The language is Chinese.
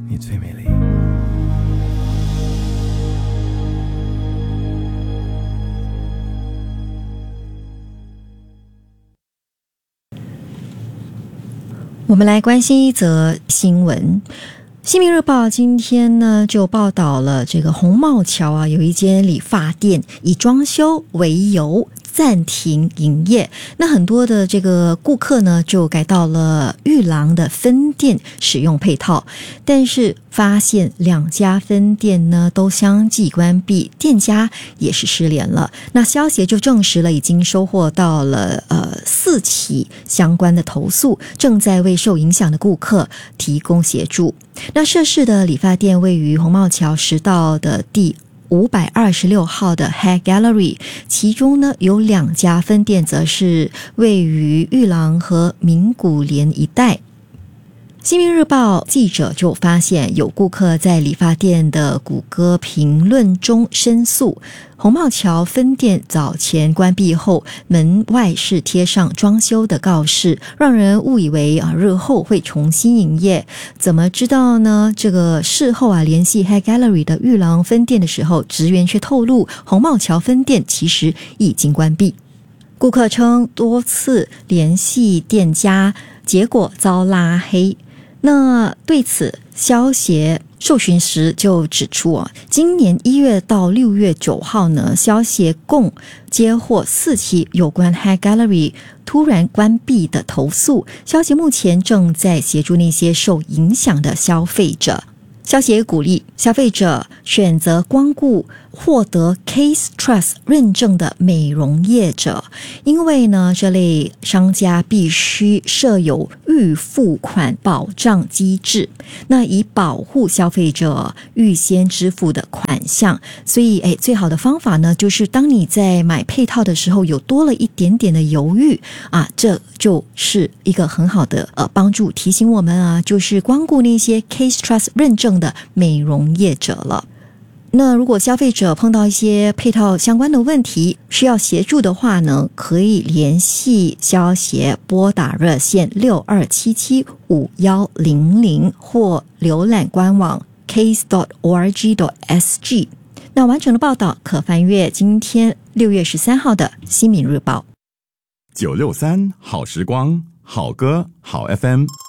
你最美丽。 我们来关心一则新闻。新民日报今天呢就报道了这个红帽桥啊，有一间理发店以装修为由暂停营业，那很多的这个顾客呢就改到了玉郎的分店使用配套，但是发现2家分店呢都相继关闭，店家也是失联了。那消协就证实了已经收获到了4起相关的投诉，正在为受影响的顾客提供协助。那涉事的理发店位于红帽桥10道的第526号的 Hair Gallery， 其中呢有2家分店则是位于玉郎和名古连一带。新民日报记者就发现有顾客在理发店的谷歌评论中申诉，红帽桥分店早前关闭后，门外是贴上装修的告示，让人误以为日后会重新营业。怎么知道呢？这个事后联系 Hair Gallery 的玉郎分店的时候，职员却透露红帽桥分店其实已经关闭。顾客称多次联系店家，结果遭拉黑。那对此消协受询时就指出今年1月到6月9号呢，消协共接获4起有关 Hair Gallery 突然关闭的投诉，消协目前正在协助那些受影响的消费者。消协鼓励消费者选择光顾获得 Case Trust 认证的美容业者，因为呢，这类商家必须设有预付款保障机制，那以保护消费者预先支付的款项。所以最好的方法呢，就是当你在买配套的时候有多了一点点的犹豫这就是一个很好的帮助，提醒我们就是光顾那些 Case Trust 认证的美容业者了。那如果消费者碰到一些配套相关的问题需要协助的话呢，可以联系消协拨打热线62775100或浏览官网 case.org.sg。 那完整的报道可翻阅今天6月13号的新民日报。 963好时光，好歌好 FM。